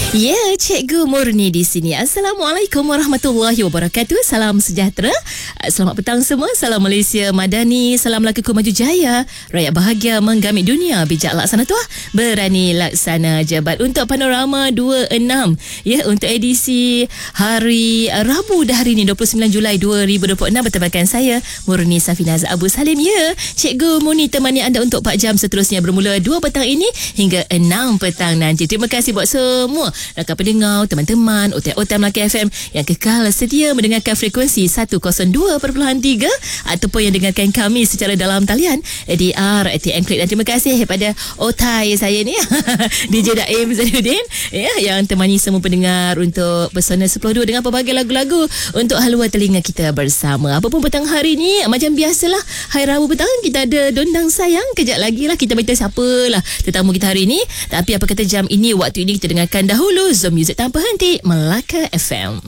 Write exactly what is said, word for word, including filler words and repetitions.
Ya, Cikgu Murni di sini. Assalamualaikum warahmatullahi wabarakatuh. Salam sejahtera. Selamat petang semua. Salam Malaysia Madani. Salam lakuku maju jaya. Rakyat bahagia menggamit dunia. Bijak laksana tuah, berani laksana jabat. Untuk panorama dua puluh enam. Ya, untuk edisi hari Rabu dah hari ini dua puluh sembilan Julai dua ribu dua puluh enam bertemakan saya Murni Safinaz Abu Salim. Ya, Cikgu Murni temani anda untuk empat jam seterusnya bermula dua petang ini hingga enam petang nanti. Terima kasih buat semua rakan pendengar, teman-teman O T O T M Melaka F M yang kekal setia mendengarkan frekuensi seratus dua perpuluhan tiga ataupun yang dengarkan kami secara dalam talian A D R, T M Klik. Dan terima kasih kepada otai saya ni D J Daim Zainuddin ya, yang temani semua pendengar untuk Pesona sepuluh dua dengan pelbagai lagu-lagu untuk halua telinga kita bersama. Apapun petang hari ni, macam biasalah hari Rabu petang kita ada Dondang Sayang. Kejap lagi lah kita beritahu siapalah tetamu kita hari ni. Tapi apa kata jam ini, waktu ini kita dengarkan dahulu Zone Music tanpa henti Melaka F M.